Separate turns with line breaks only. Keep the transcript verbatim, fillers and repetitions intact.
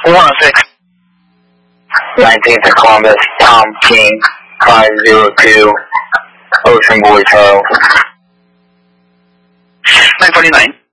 one oh six.
nineteenth of Columbus, Tom King, five zero two, Ocean Boy Charles.
nine forty-nine.